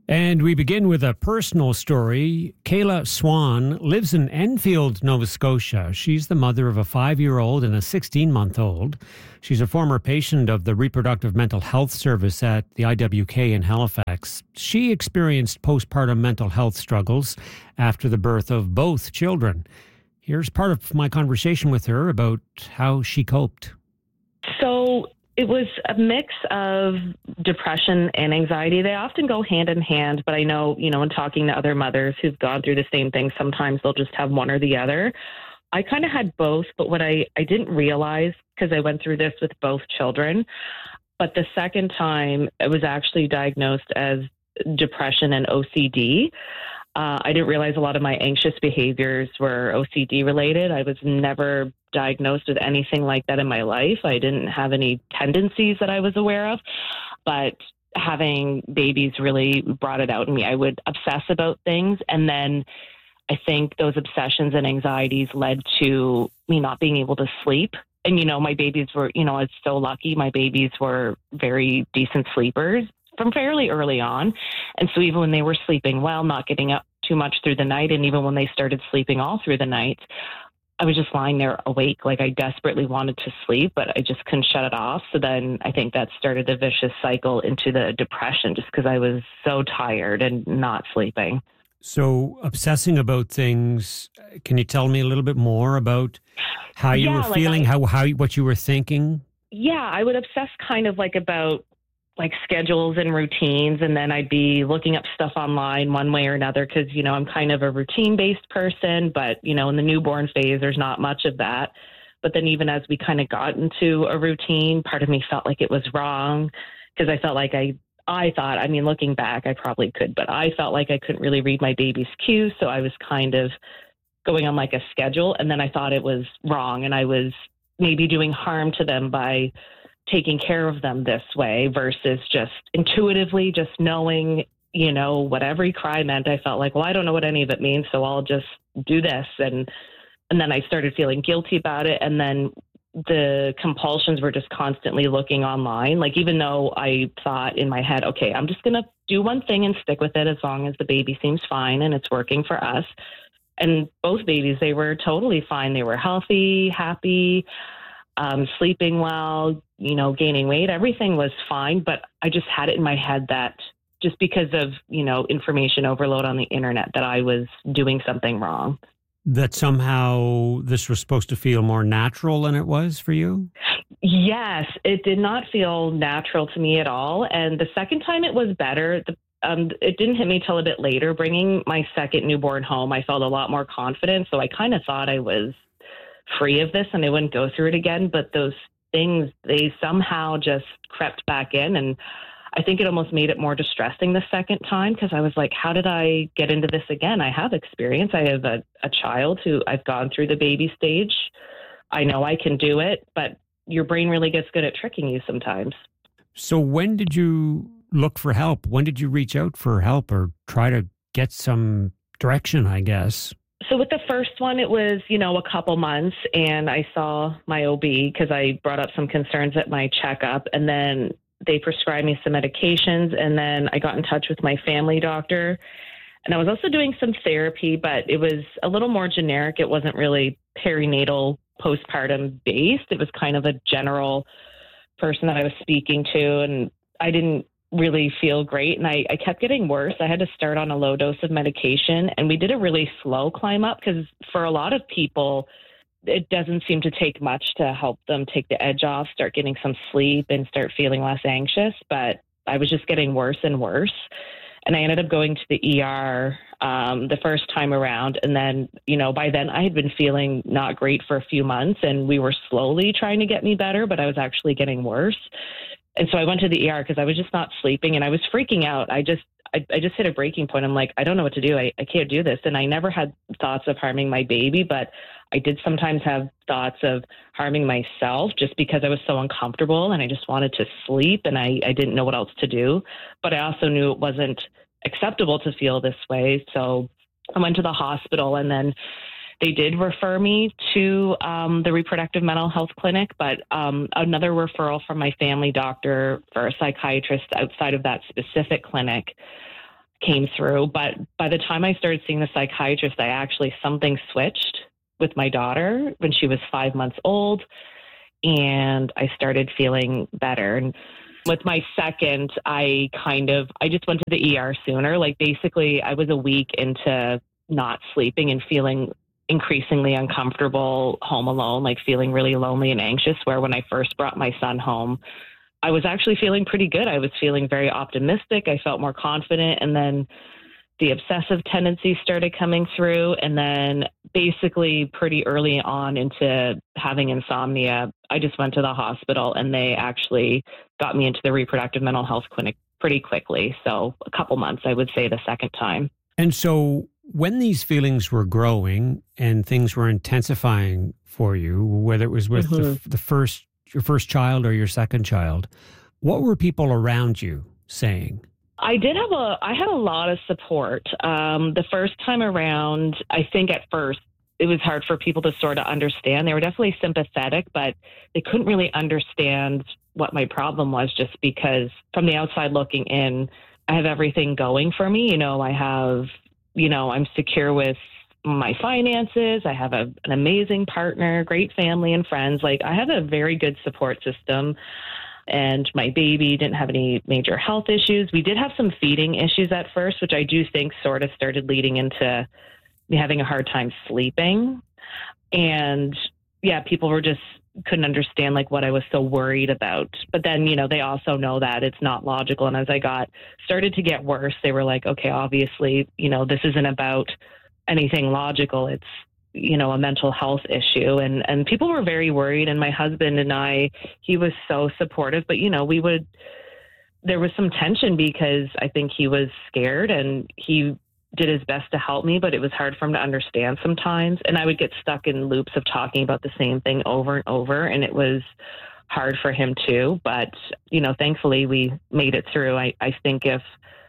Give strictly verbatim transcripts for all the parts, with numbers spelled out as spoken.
And we begin with a personal story. Kayla Swan lives in Enfield, Nova Scotia. She's the mother of a five-year-old and a sixteen-month-old. She's a former patient of the Reproductive Mental Health Service at the I W K in Halifax. She experienced postpartum mental health struggles after the birth of both children. Here's part of my conversation with her about how she coped. So it was a mix of depression and anxiety. They often go hand in hand, but I know, you know, in talking to other mothers who've gone through the same thing, sometimes they'll just have one or the other. I kind of had both, but what I, I didn't realize, because I went through this with both children, but the second time it was actually diagnosed as depression and O C D. Uh, I didn't realize a lot of my anxious behaviors were O C D related. I was never diagnosed with anything like that in my life. I didn't have any tendencies that I was aware of, but having babies really brought it out in me. I would obsess about things, and then I think those obsessions and anxieties led to me not being able to sleep. And, you know, my babies were, you know, I was so lucky. My babies were very decent sleepers from fairly early on. And so even when they were sleeping well, not getting up too much through the night, and even when they started sleeping all through the night, I was just lying there awake. Like, I desperately wanted to sleep, but I just couldn't shut it off. So then I think that started the vicious cycle into the depression, just because I was so tired and not sleeping. So obsessing about things, can you tell me a little bit more about how you yeah, were like feeling, I, how, how what you were thinking? Yeah, I would obsess kind of like about like schedules and routines. And then I'd be looking up stuff online one way or another, because, you know, I'm kind of a routine-based person, but, you know, in the newborn phase, there's not much of that. But then even as we kind of got into a routine, part of me felt like it was wrong, because I felt like I, I thought, I mean, looking back, I probably could, but I felt like I couldn't really read my baby's cues. So I was kind of going on like a schedule. And then I thought it was wrong, and I was maybe doing harm to them by taking care of them this way versus just intuitively just knowing, you know, what every cry meant. I felt like, well, I don't know what any of it means, so I'll just do this. And and then I started feeling guilty about it. And then the compulsions were just constantly looking online. Like, even though I thought in my head, okay, I'm just going to do one thing and stick with it as long as the baby seems fine and it's working for us. And both babies, they were totally fine. They were healthy, happy, um, sleeping well, you know, gaining weight, everything was fine. But I just had it in my head that just because of, you know, information overload on the internet, that I was doing something wrong. That somehow this was supposed to feel more natural than it was for you? Yes, it did not feel natural to me at all. And the second time it was better. The, um, it didn't hit me till a bit later. Bringing my second newborn home, I felt a lot more confident. So I kind of thought I was free of this and I wouldn't go through it again. But those things, they somehow just crept back in. And I think it almost made it more distressing the second time, because I was like, how did I get into this again? I have experience. I have a, a child who I've gone through the baby stage. I know I can do it, but your brain really gets good at tricking you sometimes. So when did you look for help? When did you reach out for help or try to get some direction, I guess? So with the first one, it was, you know, a couple months, and I saw my O B because I brought up some concerns at my checkup, and then they prescribed me some medications, and then I got in touch with my family doctor. And I was also doing some therapy, but it was a little more generic. It wasn't really perinatal, postpartum based. It was kind of a general person that I was speaking to, and I didn't really feel great. And I, I kept getting worse. I had to start on a low dose of medication, and we did a really slow climb up, because for a lot of people, it doesn't seem to take much to help them take the edge off, start getting some sleep, and start feeling less anxious. But I was just getting worse and worse. And I ended up going to the E R um, the first time around. And then, you know, by then I had been feeling not great for a few months, and we were slowly trying to get me better, but I was actually getting worse. And so I went to the E R because I was just not sleeping, and I was freaking out. I just, I, I just hit a breaking point. I'm like, I don't know what to do. I, I can't do this. And I never had thoughts of harming my baby, but I did sometimes have thoughts of harming myself, just because I was so uncomfortable and I just wanted to sleep, and I, I didn't know what else to do. But I also knew it wasn't acceptable to feel this way. So I went to the hospital, and then they did refer me to um, the reproductive mental health clinic, but um, another referral from my family doctor for a psychiatrist outside of that specific clinic. came through. But by the time I started seeing the psychiatrist, I actually, something switched with my daughter when she was five months old, and I started feeling better. And with my second, I kind of, I just went to the E R sooner. Like basically I was a week into not sleeping and feeling increasingly uncomfortable home alone, like feeling really lonely and anxious, where when I first brought my son home, I was actually feeling pretty good. I was feeling very optimistic. I felt more confident. And then the obsessive tendencies started coming through. And then basically pretty early on into having insomnia, I just went to the hospital and they actually got me into the reproductive mental health clinic pretty quickly. So a couple months, I would say, the second time. And so when these feelings were growing and things were intensifying for you, whether it was with mm-hmm. the, the first, your first child or your second child, what were people around you saying? I did have a, I had a lot of support. Um, the first time around, I think at first it was hard for people to sort of understand. They were definitely sympathetic, but they couldn't really understand what my problem was, just because from the outside looking in, I have everything going for me. You know, I have, you know, I'm secure with my finances. I have a, an amazing partner, great family and friends. Like I have a very good support system. And my baby didn't have any major health issues. We did have some feeding issues at first, which I do think sort of started leading into me having a hard time sleeping. And yeah, people were just couldn't understand like what I was so worried about. But then, you know, they also know that it's not logical. And as I got started to get worse, they were like, okay, obviously, you know, this isn't about anything logical. It's, you know, a mental health issue. And, and people were very worried. And my husband and I, he was so supportive, but, you know, we would, there was some tension because I think he was scared and he did his best to help me, but it was hard for him to understand sometimes. And I would get stuck in loops of talking about the same thing over and over. And it was hard for him too. But, you know, thankfully we made it through. I, I think if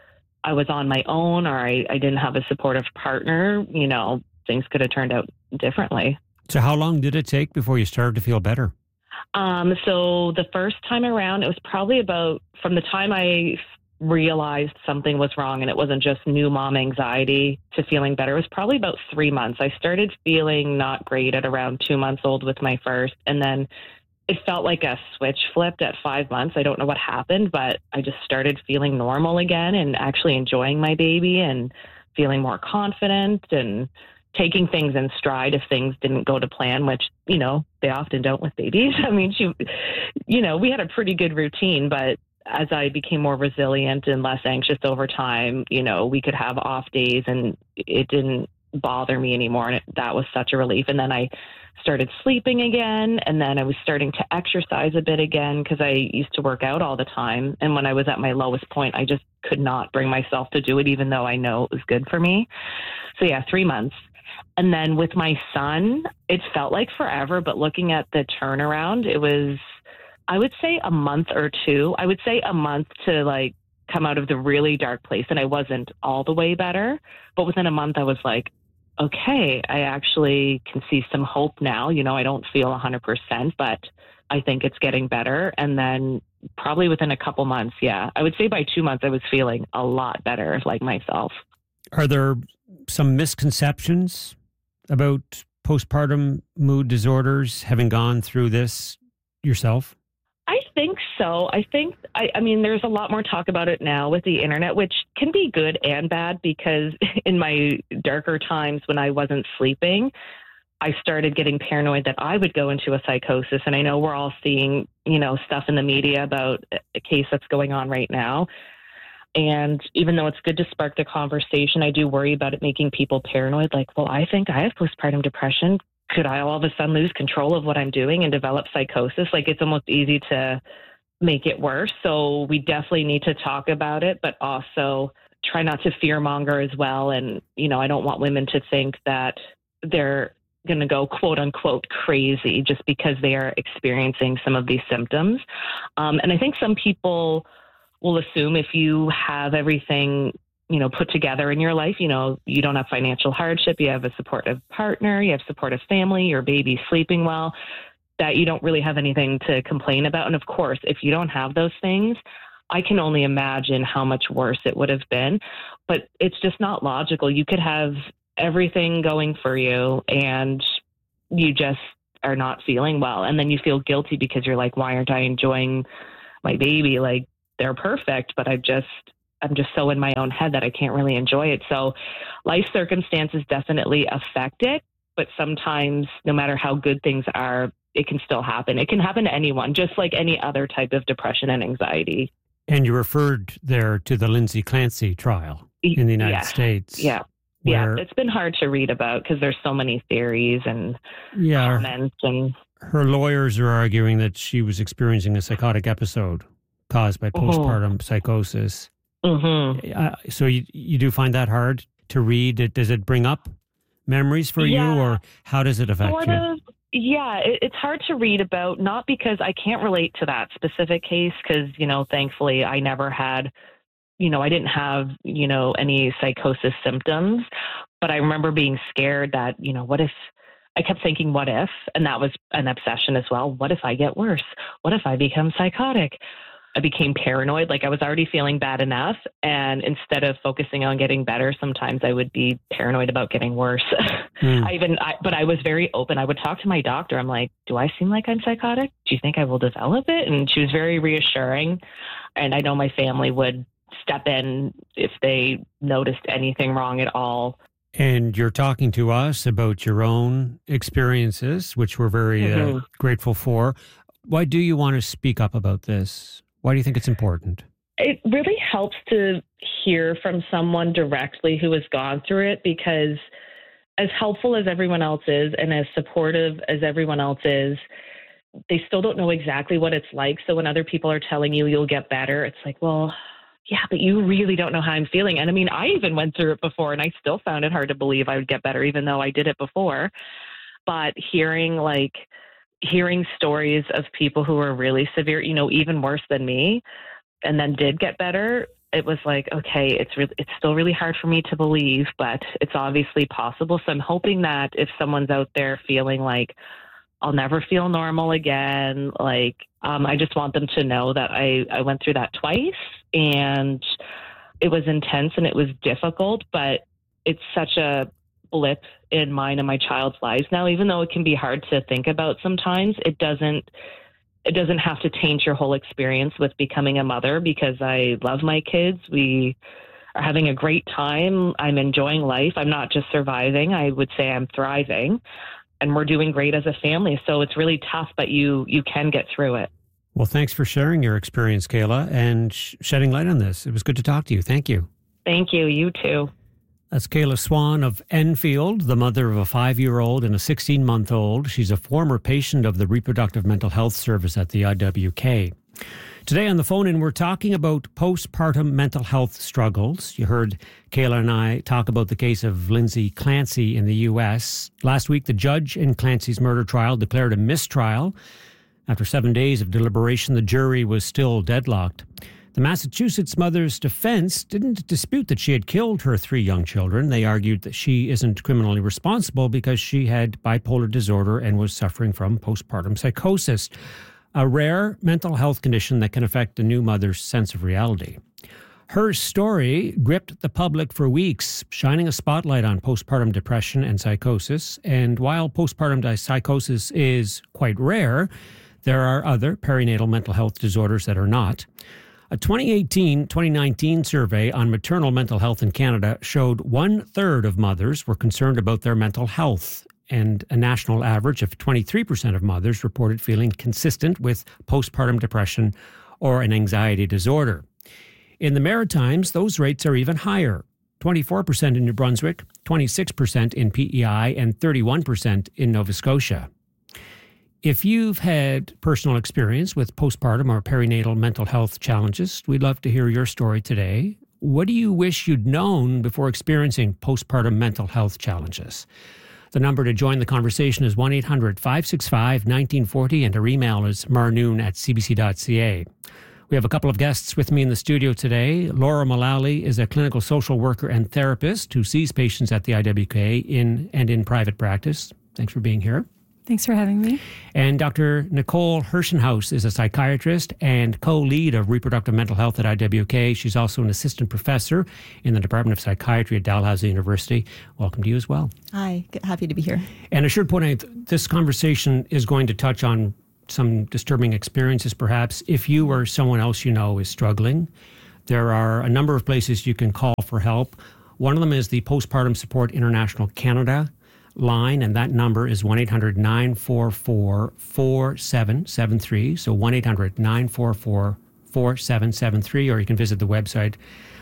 I was on my own or I, I didn't have a supportive partner, you know, things could have turned out differently. So how long did it take before you started to feel better? Um, so the first time around, it was probably about from the time I realized something was wrong and it wasn't just new mom anxiety to feeling better. It was probably about three months. I started feeling not great at around two months old with my first. And then it felt like a switch flipped at five months. I don't know what happened, but I just started feeling normal again and actually enjoying my baby and feeling more confident and taking things in stride if things didn't go to plan, which, you know, they often don't with babies. I mean, she, you know, we had a pretty good routine, but as I became more resilient and less anxious over time, you know, we could have off days and it didn't bother me anymore. And it, that was such a relief. And then I started sleeping again. And then I was starting to exercise a bit again because I used to work out all the time. And when I was at my lowest point, I just could not bring myself to do it, even though I know it was good for me. So yeah, three months. And then with my son, it felt like forever, but looking at the turnaround, it was, I would say a month or two. I would say a month to like come out of the really dark place. And I wasn't all the way better, but within a month I was like, okay, I actually can see some hope now. You know, I don't feel one hundred percent, but I think it's getting better. And then probably within a couple months, yeah, I would say by two months I was feeling a lot better, like myself. Are there some misconceptions about postpartum mood disorders, having gone through this yourself? I think so. I think, I, I mean, there's a lot more talk about it now with the internet, which can be good and bad because in my darker times when I wasn't sleeping, I started getting paranoid that I would go into a psychosis. And I know we're all seeing, you know, stuff in the media about a case that's going on right now. And even though it's good to spark the conversation, I do worry about it making people paranoid. Like, well, I think I have postpartum depression. Could I all of a sudden lose control of what I'm doing and develop psychosis? Like, it's almost easy to make it worse. So we definitely need to talk about it, but also try not to fear monger as well. And, you know, I don't want women to think that they're going to go quote unquote crazy just because they are experiencing some of these symptoms. Um, and I think some people will assume if you have everything, you know, put together in your life, you know, you don't have financial hardship, you have a supportive partner, you have supportive family, your baby's sleeping well, that you don't really have anything to complain about. And of course, if you don't have those things, I can only imagine how much worse it would have been. But it's just not logical. You could have everything going for you and you just are not feeling well. And then you feel guilty because you're like, why aren't I enjoying my baby? Like, they're perfect, but I just, I'm just so in my own head that I can't really enjoy it. So life circumstances definitely affect it, but sometimes no matter how good things are, it can still happen. It can happen to anyone, just like any other type of depression and anxiety. And you referred there to the Lindsay Clancy trial in the United yeah. States. Yeah. Where, yeah. It's been hard to read about because there's so many theories and yeah, comments. And her lawyers are arguing that she was experiencing a psychotic episode caused by postpartum oh. psychosis. Mm-hmm. Uh, so you you do find that hard to read? Does it bring up memories for yeah. you, or how does it affect sort you? Of, yeah, it, it's hard to read about, not because I can't relate to that specific case, because, you know, thankfully I never had, you know, I didn't have, you know, any psychosis symptoms, but I remember being scared that, you know, what if, I kept thinking, what if, and that was an obsession as well. What if I get worse? What if I become psychotic? I became paranoid. Like, I was already feeling bad enough. And instead of focusing on getting better, sometimes I would be paranoid about getting worse. Mm. I even, I, but I was very open. I would talk to my doctor. I'm like, do I seem like I'm psychotic? Do you think I will develop it? And she was very reassuring. And I know my family would step in if they noticed anything wrong at all. And you're talking to us about your own experiences, which we're very mm-hmm. uh, grateful for. Why do you want to speak up about this? Why do you think it's important? It really helps to hear from someone directly who has gone through it, because as helpful as everyone else is and as supportive as everyone else is, they still don't know exactly what it's like. So when other people are telling you you'll get better, it's like, well, yeah, but you really don't know how I'm feeling. And I mean, I even went through it before and I still found it hard to believe I would get better, even though I did it before. But hearing like, hearing stories of people who were really severe, you know, even worse than me, and then did get better, it was like, okay, it's really, it's still really hard for me to believe, but it's obviously possible. So I'm hoping that if someone's out there feeling like, I'll never feel normal again, like, um, I just want them to know that I, I went through that twice, and it was intense and it was difficult, but it's such a blip in mine and my child's lives now. Even though it can be hard to think about sometimes, it doesn't it doesn't have to taint your whole experience with becoming a mother, because I love my kids. We are having a great time. I'm enjoying life. I'm not just surviving. I would say I'm thriving, and we're doing great as a family. So it's really tough, but you you can get through it. Well, thanks for sharing your experience, Kayla, and sh- shedding light on this. It was good to talk to you. Thank you. Thank you. You too. That's Kayla Swan of Enfield, the mother of a five-year-old and a sixteen-month-old. She's a former patient of the Reproductive Mental Health Service at the I W K. Today on the phone-in, we're talking about postpartum mental health struggles. You heard Kayla and I talk about the case of Lindsay Clancy in the U S. Last week, the judge in Clancy's murder trial declared a mistrial. After seven days of deliberation, the jury was still deadlocked. The Massachusetts mother's defense didn't dispute that she had killed her three young children. They argued that she isn't criminally responsible because she had bipolar disorder and was suffering from postpartum psychosis, a rare mental health condition that can affect a new mother's sense of reality. Her story gripped the public for weeks, shining a spotlight on postpartum depression and psychosis. And while postpartum psychosis is quite rare, there are other perinatal mental health disorders that are not. A twenty eighteen twenty nineteen survey on maternal mental health in Canada showed one-third of mothers were concerned about their mental health, and a national average of twenty-three percent of mothers reported feeling consistent with postpartum depression or an anxiety disorder. In the Maritimes, those rates are even higher, twenty-four percent in New Brunswick, twenty-six percent in P E I, and thirty-one percent in Nova Scotia. If you've had personal experience with postpartum or perinatal mental health challenges, we'd love to hear your story today. What do you wish you'd known before experiencing postpartum mental health challenges? The number to join the conversation is one eight hundred five six five one nine four zero, and our email is marnoon at c b c dot c a. We have a couple of guests with me in the studio today. Laura Mullally is a clinical social worker and therapist who sees patients at the I W K in and in private practice. Thanks for being here. Thanks for having me. And Doctor Nicole Hirschenhaus is a psychiatrist and co-lead of reproductive mental health at I W K. She's also an assistant professor in the Department of Psychiatry at Dalhousie University. Welcome to you as well. Hi, happy to be here. And I should point out, this conversation is going to touch on some disturbing experiences, perhaps. If you or someone else you know is struggling, there are a number of places you can call for help. One of them is the Postpartum Support International Canada line, and that number is one eight hundred nine four four four seven seven three. So one eight hundred nine four four four seven seven three, or you can visit the website.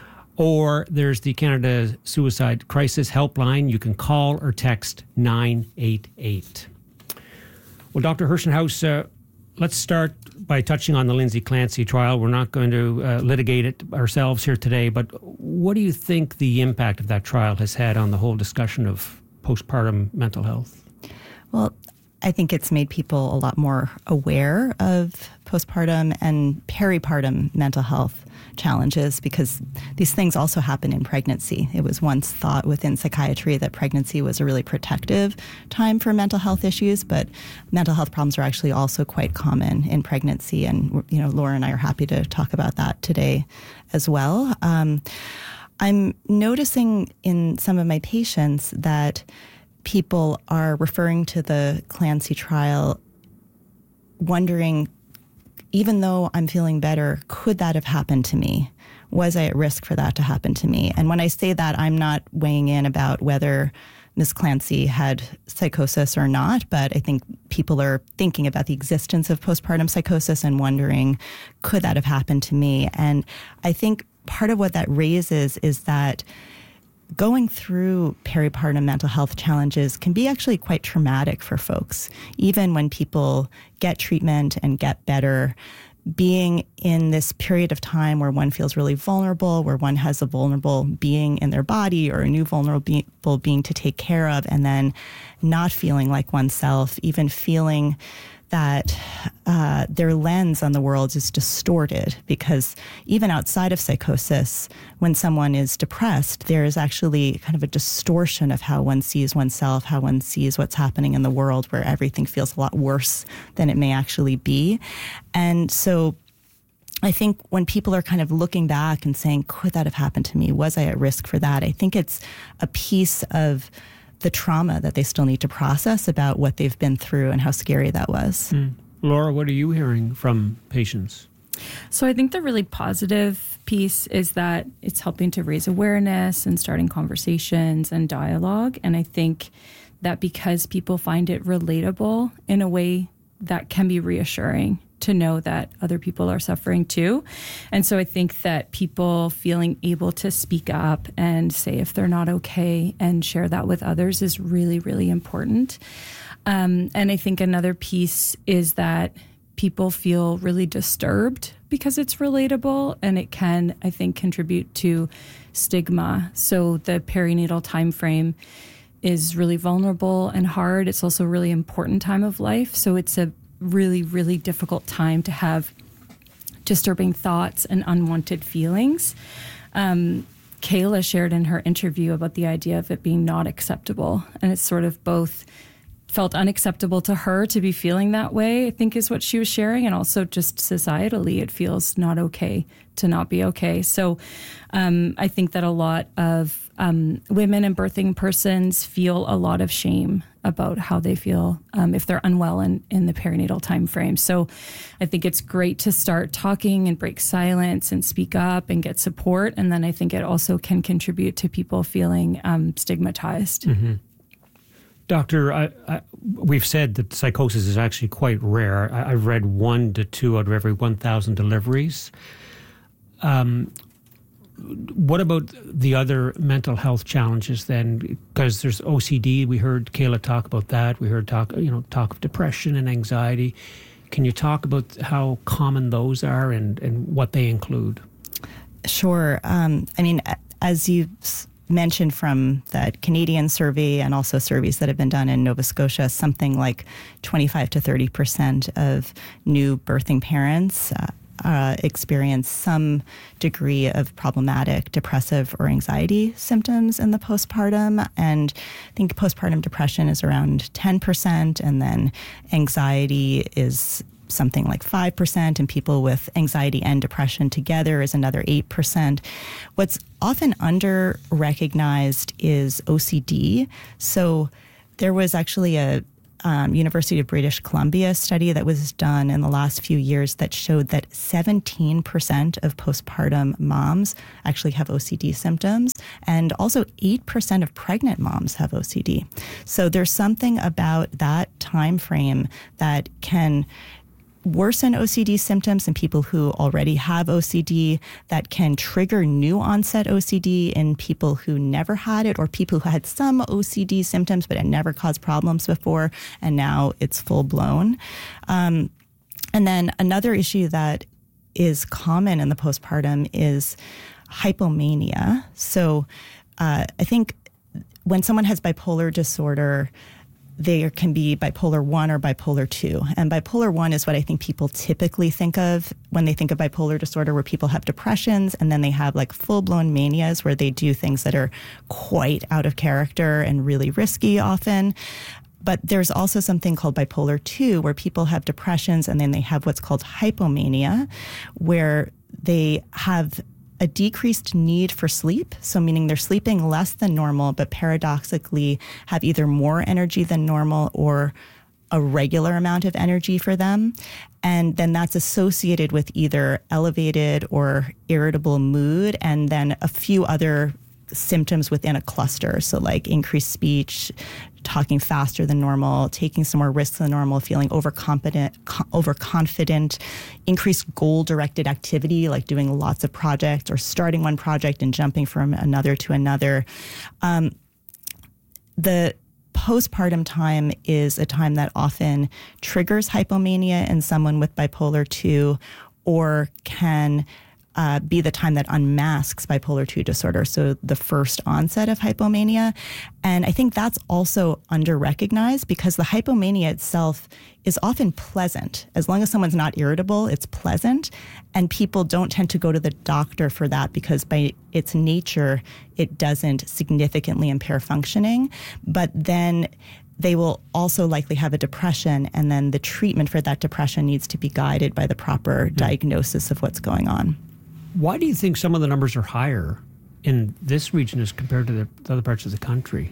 Or there's the Canada Suicide Crisis Helpline. You can call or text nine eight eight. Well, Doctor Hirschenhaus, uh, let's start by touching on the Lindsay Clancy trial. We're not going to uh, litigate it ourselves here today, but what do you think the impact of that trial has had on the whole discussion of postpartum mental health? Well, I think it's made people a lot more aware of postpartum and peripartum mental health challenges, because these things also happen in pregnancy. It was once thought within psychiatry that pregnancy was a really protective time for mental health issues, but mental health problems are actually also quite common in pregnancy. And, you know, Laura and I are happy to talk about that today as well. Um, I'm noticing in some of my patients that people are referring to the Clancy trial wondering, even though I'm feeling better, could that have happened to me? Was I at risk for that to happen to me? And when I say that, I'm not weighing in about whether Miz Clancy had psychosis or not, but I think people are thinking about the existence of postpartum psychosis and wondering, could that have happened to me? And I think part of what that raises is that going through peripartum mental health challenges can be actually quite traumatic for folks. Even when people get treatment and get better, being in this period of time where one feels really vulnerable, where one has a vulnerable being in their body or a new vulnerable being to take care of, and then not feeling like oneself, even feeling that uh, their lens on the world is distorted, because even outside of psychosis, when someone is depressed, there is actually kind of a distortion of how one sees oneself, how one sees what's happening in the world, where everything feels a lot worse than it may actually be. And so I think when people are kind of looking back and saying, could that have happened to me? Was I at risk for that? I think it's a piece of the trauma that they still need to process about what they've been through and how scary that was. Mm. Laura, what are you hearing from patients? So I think the really positive piece is that it's helping to raise awareness and starting conversations and dialogue. And I think that because people find it relatable in a way that can be reassuring to know that other people are suffering too. And so I think that people feeling able to speak up and say if they're not okay and share that with others is really, really important. Um, and I think another piece is that people feel really disturbed because it's relatable, and it can, I think, contribute to stigma. So the perinatal time frame is really vulnerable and hard. It's also a really important time of life. So it's a really, really difficult time to have disturbing thoughts and unwanted feelings. Um, Kayla shared in her interview about the idea of it being not acceptable. And it's sort of both felt unacceptable to her to be feeling that way, I think is what she was sharing. And also just societally, it feels not okay to not be okay. So um, I think that a lot of um, women and birthing persons feel a lot of shame about how they feel um, if they're unwell in, in the perinatal time frame. So I think it's great to start talking and break silence and speak up and get support. And then I think it also can contribute to people feeling um, stigmatized. Mm-hmm. Doctor, I, I, we've said that psychosis is actually quite rare. I, I've read one to two out of every one thousand deliveries. Um, what about the other mental health challenges then? Because there's O C D. We heard Kayla talk about that. We heard talk, you know, talk of depression and anxiety. Can you talk about how common those are and, and what they include? Sure. Um, I mean, as you mentioned from that Canadian survey and also surveys that have been done in Nova Scotia, something like twenty-five to thirty percent of new birthing parents uh, uh, experience some degree of problematic depressive or anxiety symptoms in the postpartum. And I think postpartum depression is around ten percent, and then anxiety is something like five percent, and people with anxiety and depression together is another eight percent. What's often under-recognized is O C D. So there was actually a um, University of British Columbia study that was done in the last few years that showed that seventeen percent of postpartum moms actually have O C D symptoms, and also eight percent of pregnant moms have O C D. So there's something about that time frame that can worsen O C D symptoms in people who already have O C D, that can trigger new onset O C D in people who never had it, or people who had some O C D symptoms but it never caused problems before, and now it's full blown. Um, and then another issue that is common in the postpartum is hypomania. So uh, I think when someone has bipolar disorder, there can be bipolar one or bipolar two. And bipolar one is what I think people typically think of when they think of bipolar disorder, where people have depressions and then they have like full-blown manias where they do things that are quite out of character and really risky often. But there's also something called bipolar two, where people have depressions and then they have what's called hypomania, where they have a decreased need for sleep, so meaning they're sleeping less than normal, but paradoxically have either more energy than normal or a regular amount of energy for them. And then that's associated with either elevated or irritable mood, and then a few other symptoms within a cluster. So like increased speech, talking faster than normal, taking some more risks than normal, feeling overconfident, co- overconfident, increased goal-directed activity, like doing lots of projects or starting one project and jumping from another to another. Um, the postpartum time is a time that often triggers hypomania in someone with bipolar two, or can Uh, be the time that unmasks bipolar two disorder, so the first onset of hypomania. And I think that's also under-recognized, because the hypomania itself is often pleasant. As long as someone's not irritable, it's pleasant. And people don't tend to go to the doctor for that, because by its nature, it doesn't significantly impair functioning. But then they will also likely have a depression, and then the treatment for that depression needs to be guided by the proper diagnosis of what's going on. Why do you think some of the numbers are higher in this region as compared to the, the other parts of the country?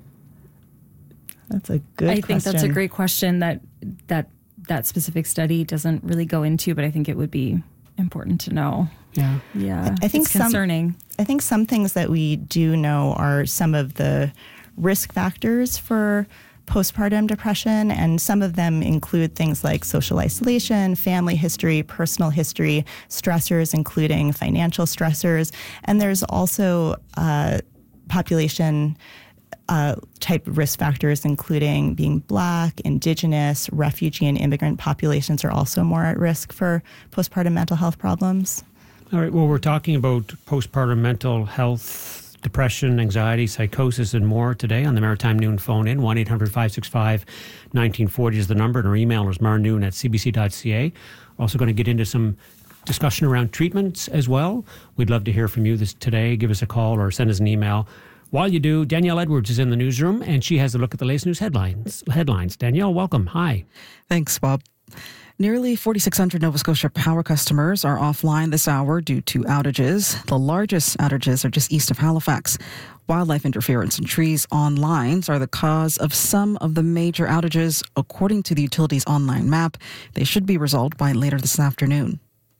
That's a good I question. think that's a great question that that that specific study doesn't really go into, but I think it would be important to know. Yeah. Yeah. I think it's concerning. Some, I think some things that we do know are some of the risk factors for postpartum depression, and some of them include things like social isolation, family history, personal history, stressors, including financial stressors. And there's also uh, population uh, type risk factors, including being Black, Indigenous, refugee, and immigrant populations are also more at risk for postpartum mental health problems. All right. Well, we're talking about postpartum mental health, depression, anxiety, psychosis, and more today on the Maritime Noon phone in. one eight hundred five six five one nine four zero is the number, and our email is marnoon at c b c dot c a. Also going to get into some discussion around treatments as well. We'd love to hear from you this today. Give us a call or send us an email. While you do, Danielle Edwards is in the newsroom, and she has a look at the latest news headlines. Headlines. Danielle, welcome. Hi. Thanks, Bob. Nearly forty-six hundred Nova Scotia Power customers are offline this hour due to outages. The largest outages are just east of Halifax. Wildlife interference and trees on lines are the cause of some of the major outages. According to the utility's online map, they should be resolved by later this afternoon.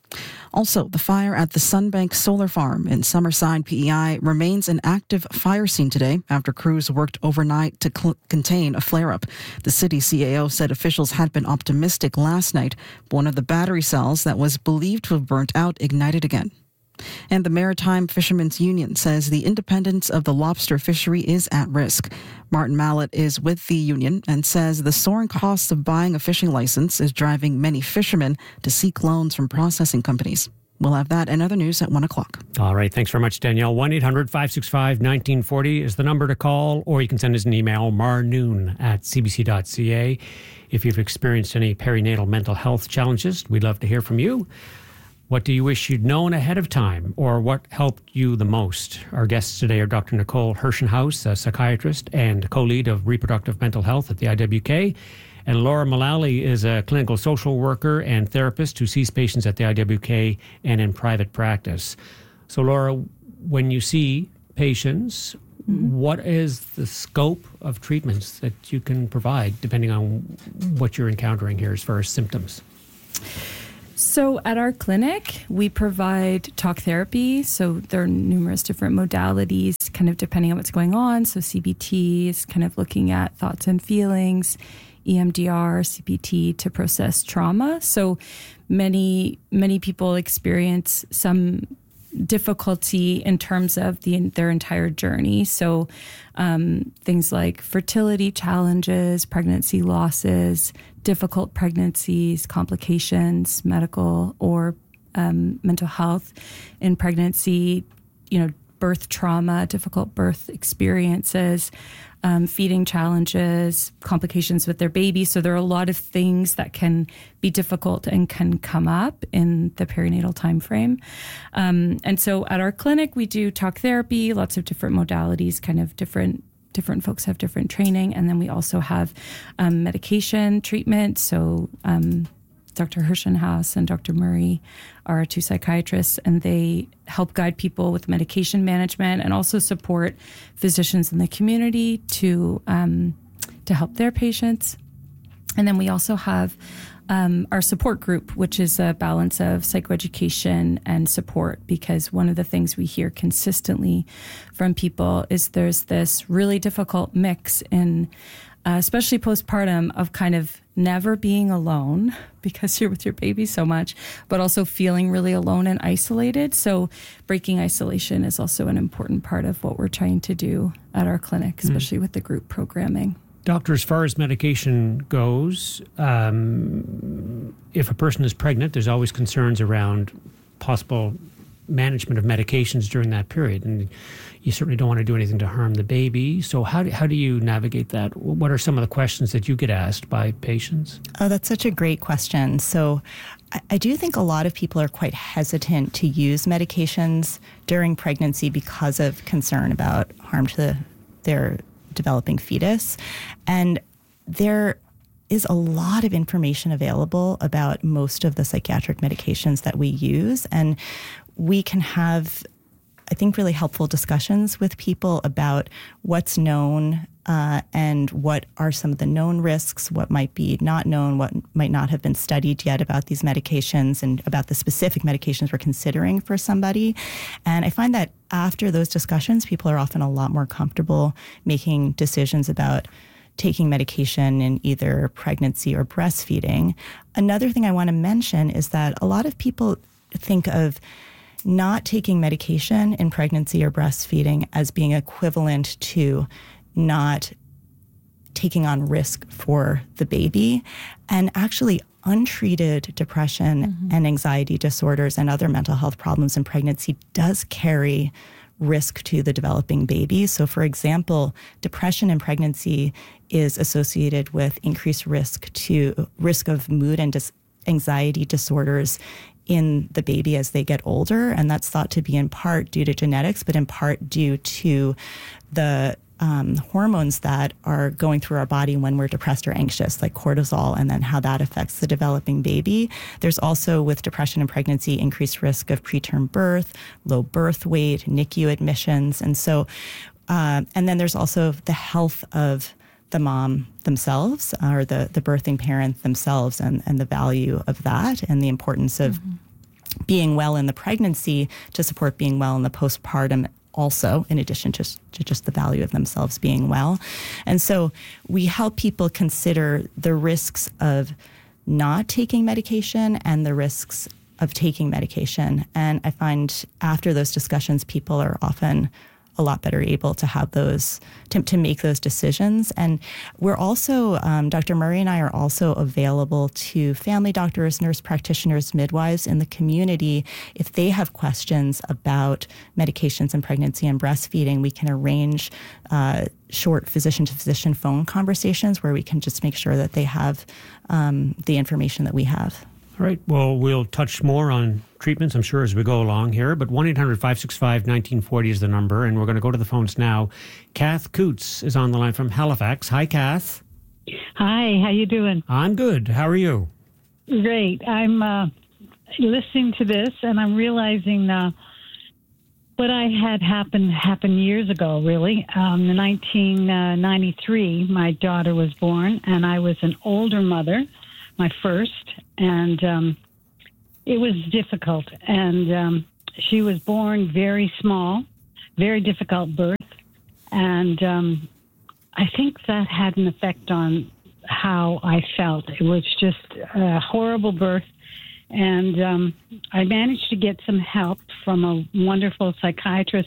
Also, the fire at the Sunbank Solar Farm in Summerside, P E I, remains an active fire scene today after crews worked overnight to cl- contain a flare-up. The city C A O said officials had been optimistic last night, but one of the battery cells that was believed to have burnt out ignited again. And the Maritime Fishermen's Union says the independence of the lobster fishery is at risk. Martin Mallet is with the union and says the soaring cost of buying a fishing license is driving many fishermen to seek loans from processing companies. We'll have that and other news at one o'clock. All right. Thanks very much, Danielle. one eight hundred five six five one nine four zero is the number to call, or you can send us an email, marnoon at c b c dot c a. If you've experienced any perinatal mental health challenges, we'd love to hear from you. What do you wish you'd known ahead of time, or what helped you the most? Our guests today are Doctor Nicole Hershenhaus, a psychiatrist and co-lead of reproductive mental health at the I W K, and Laura Mullally is a clinical social worker and therapist who sees patients at the I W K and in private practice. So, Laura, when you see patients, mm-hmm. what is the scope of treatments that you can provide, depending on what you're encountering here as far as symptoms? So at our clinic, we provide talk therapy. So there are numerous different modalities, kind of depending on what's going on. So C B T is kind of looking at thoughts and feelings, E M D R, C B T to process trauma. So many, many people experience some difficulty in terms of the their entire journey. So um, things like fertility challenges, pregnancy losses, difficult pregnancies, complications, medical or um, mental health in pregnancy, you know, birth trauma, difficult birth experiences, um, feeding challenges, complications with their baby. So there are a lot of things that can be difficult and can come up in the perinatal time frame. Um, and so at our clinic, we do talk therapy, lots of different modalities, kind of different different folks have different training. And then we also have um, medication treatment. So um, Doctor Hershenhaus and Doctor Murray are our two psychiatrists, and they help guide people with medication management and also support physicians in the community to um, to help their patients. And then we also have um, our support group, which is a balance of psychoeducation and support, because one of the things we hear consistently from people is there's this really difficult mix in Uh, especially postpartum, of kind of never being alone because you're with your baby so much, but also feeling really alone and isolated. So breaking isolation is also an important part of what we're trying to do at our clinic, especially mm. with the group programming. Doctor, as far as medication goes, um, if a person is pregnant, there's always concerns around possible management of medications during that period. And you certainly don't want to do anything to harm the baby. So how do, how do you navigate that? What are some of the questions that you get asked by patients? Oh, that's such a great question. So I, I do think a lot of people are quite hesitant to use medications during pregnancy because of concern about harm to the, their developing fetus. And there is a lot of information available about most of the psychiatric medications that we use. And we can have, I think, really helpful discussions with people about what's known uh, and what are some of the known risks, what might be not known, what might not have been studied yet about these medications and about the specific medications we're considering for somebody. And I find that after those discussions, people are often a lot more comfortable making decisions about taking medication in either pregnancy or breastfeeding. Another thing I want to mention is that a lot of people think of not taking medication in pregnancy or breastfeeding as being equivalent to not taking on risk for the baby. And actually, untreated depression mm-hmm. and anxiety disorders and other mental health problems in pregnancy does carry risk to the developing baby. So, for example, depression in pregnancy is associated with increased risk to risk of mood and dis- anxiety disorders in the baby as they get older. And that's thought to be in part due to genetics, but in part due to the um, hormones that are going through our body when we're depressed or anxious, like cortisol, and then how that affects the developing baby. There's also, with depression and pregnancy, increased risk of preterm birth, low birth weight, N I C U admissions. And so, uh, and then there's also the health of the mom themselves, or the, the birthing parent themselves, and, and the value of that, and the importance of mm-hmm. being well in the pregnancy to support being well in the postpartum also, in addition to, to just the value of themselves being well. And so we help people consider the risks of not taking medication and the risks of taking medication. And I find after those discussions, people are often a lot better able to have those, to, to make those decisions. And we're also, um, Doctor Murray and I are also available to family doctors, nurse practitioners, midwives in the community. If they have questions about medications in pregnancy and breastfeeding, we can arrange uh, short physician-to-physician phone conversations where we can just make sure that they have um, the information that we have. All right. Well, we'll touch more on treatments, I'm sure, as we go along here. But one eight hundred five six five one nine four zero is the number, and we're going to go to the phones now. Kath Coots is on the line from Halifax. Hi, Kath. Hi, how you doing? I'm good. How are you? Great. I'm uh, listening to this, and I'm realizing uh, what I had happened happened years ago, really. Um, in nineteen ninety-three, my daughter was born, and I was an older mother, my first, and um, it was difficult. And um, she was born very small, very difficult birth, and um, I think that had an effect on how I felt. It was just a horrible birth. And um, I managed to get some help from a wonderful psychiatrist